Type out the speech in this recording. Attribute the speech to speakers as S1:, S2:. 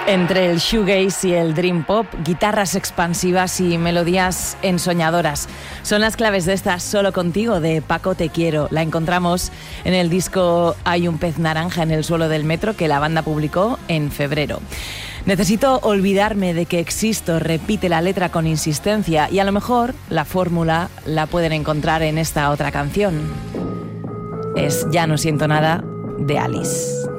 S1: Entre el shoegaze y el dream pop, guitarras expansivas y melodías ensoñadoras. Son las claves de esta Solo Contigo de Paco Te Quiero. La encontramos en el disco Hay un pez naranja en el suelo del metro, que la banda publicó en febrero. Necesito olvidarme de que existo, repite la letra con insistencia, y a lo mejor la fórmula la pueden encontrar en esta otra canción. Es Ya no siento nada, de Alice.